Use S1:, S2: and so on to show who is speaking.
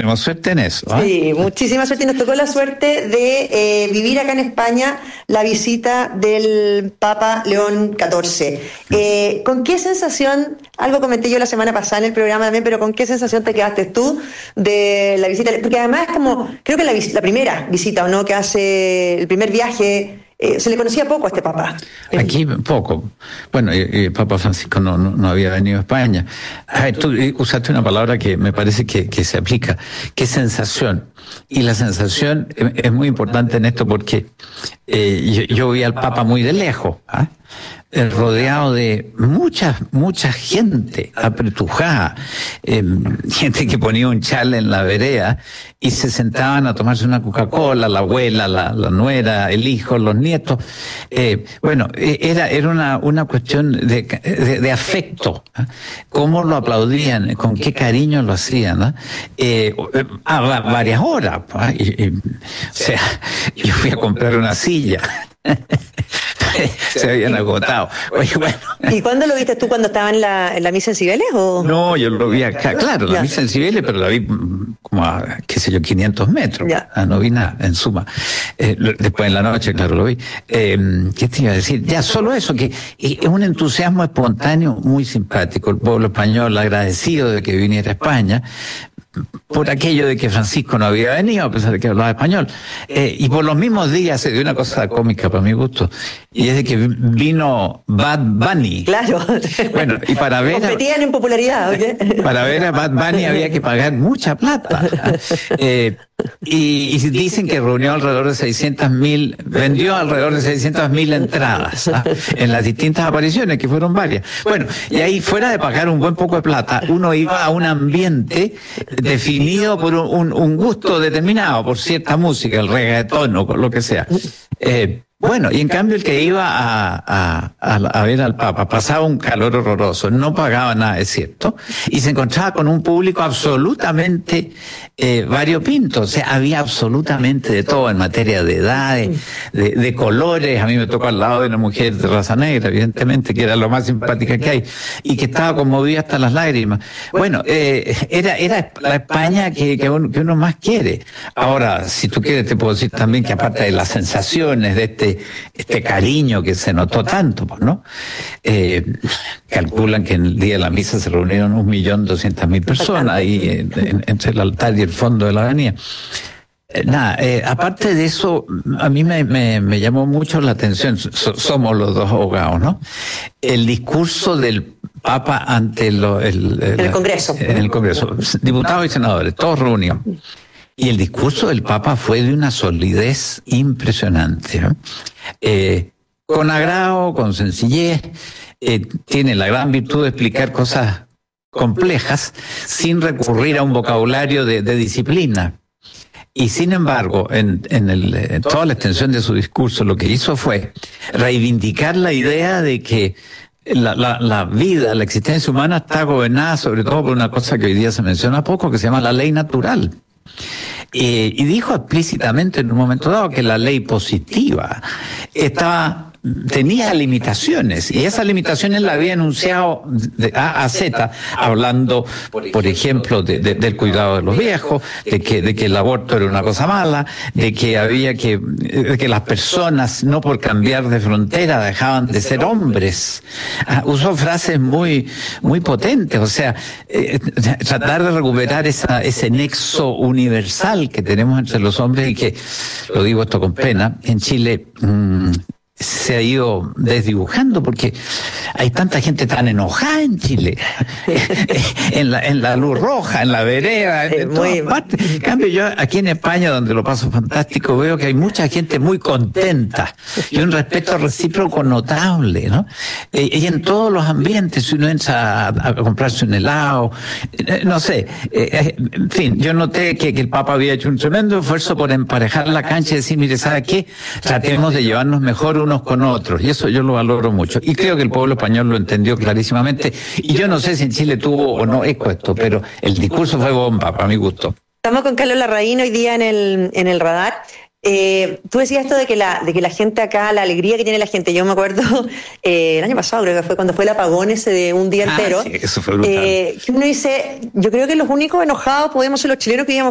S1: tenemos suerte en eso.
S2: Sí, muchísima suerte. Y nos tocó la suerte de vivir acá en España la visita del Papa León XIV. ¿Con qué sensación, algo comenté yo la semana pasada en el programa también, pero con qué sensación te quedaste tú de la visita? Porque además es como, creo que la primera visita, ¿o no?, que hace el primer viaje. Se le conocía poco a este papa.
S1: Aquí poco. Bueno, Papa Francisco no había venido a España. Tú usaste una palabra que me parece que se aplica, que es sensación. Y la sensación es muy importante en esto porque yo vi al Papa muy de lejos, rodeado de mucha gente apretujada, gente que ponía un chal en la vereda y se sentaban a tomarse una Coca-Cola, la abuela, la nuera, el hijo, los nietos. Era una cuestión de afecto. Cómo lo aplaudían, con qué cariño lo hacían, a varias horas. O sea, yo fui a comprar una silla. Se habían agotado. Oye, bueno.
S2: ¿Y cuándo lo viste tú? ¿Cuando estaba en la misa en Cibeles? ¿O?
S1: No, yo lo vi acá, claro, la misa en Cibeles, pero la vi como a, 500 metros. No vi nada, en suma. Después en la noche, claro, lo vi. ¿Qué te iba a decir? Ya, solo eso, que es un entusiasmo espontáneo muy simpático. El pueblo español agradecido de que viniera a España, por aquello de que Francisco no había venido, a pesar de que hablaba español. Y por los mismos días se dio una cosa cómica para mi gusto, y es de que vino Bad Bunny.
S2: Claro.
S1: Bueno, y para ver...
S2: Competían en popularidad, ¿ok?
S1: Para ver a Bad Bunny había que pagar mucha plata. Y dicen que reunió alrededor de 600.000, vendió alrededor de 600.000 entradas en las distintas apariciones, que fueron varias. Bueno, y ahí, fuera de pagar un buen poco de plata, uno iba a un ambiente definido por un gusto determinado, por cierta música, el reggaetón o lo que sea. Bueno, y en cambio el que iba a ver al Papa pasaba un calor horroroso, no pagaba nada, es cierto, y se encontraba con un público absolutamente variopinto. O sea, había absolutamente de todo en materia de edades, de colores. A mí me tocó al lado de una mujer de raza negra, evidentemente, que era lo más simpática que hay, y que estaba conmovida hasta las lágrimas. Bueno, era la España que uno más quiere. Ahora, si tú quieres, te puedo decir también que aparte de las sensaciones de este cariño que se notó tanto, ¿no? Calculan que en el día de la misa se reunieron 1.200.000 personas ahí entre el altar y el fondo de la avenida. Aparte de eso, a mí me llamó mucho la atención, somos los dos abogados, ¿no? El discurso del Papa ante el Congreso. En el Congreso, diputados y senadores, todos reunidos. Y el discurso del Papa fue de una solidez impresionante, con agrado, con sencillez. Tiene la gran virtud de explicar cosas complejas sin recurrir a un vocabulario de disciplina. Y sin embargo, en toda la extensión de su discurso, lo que hizo fue reivindicar la idea de que la vida, la existencia humana está gobernada sobre todo por una cosa que hoy día se menciona poco, que se llama la ley natural. Y dijo explícitamente en un momento dado que la ley positiva tenía limitaciones, y esas limitaciones las había enunciado de A a Z, hablando, por ejemplo, del cuidado de los viejos, de que el aborto era una cosa mala, de que había de que las personas, no por cambiar de frontera, dejaban de ser hombres. Usó frases muy potentes. O sea, tratar de recuperar ese nexo universal que tenemos entre los hombres, y que, lo digo esto con pena, en Chile se ha ido desdibujando, porque hay tanta gente tan enojada en Chile, en la luz roja, en la vereda, en todas partes. En cambio, yo aquí en España, donde lo paso fantástico, veo que hay mucha gente muy contenta y un respeto recíproco notable, ¿no? Y en todos los ambientes, si uno entra a comprarse un helado, no sé, en fin, yo noté que el Papa había hecho un tremendo esfuerzo por emparejar la cancha y decir, mire, ¿sabe qué? Tratemos de llevarnos mejor unos con otros, y eso yo lo valoro mucho, y creo que el pueblo español lo entendió clarísimamente. Y yo no sé si en Chile tuvo o no eco esto, pero el discurso fue bomba, para mi gusto.
S2: Estamos con Carlos Larraín hoy día en el radar. Tú decías esto de que la gente acá, la alegría que tiene la gente. Yo me acuerdo el año pasado, creo que fue cuando fue el apagón ese de un día entero.
S1: Sí, eso fue brutal.
S2: Uno dice, yo creo que los únicos enojados podemos ser los chilenos, que íbamos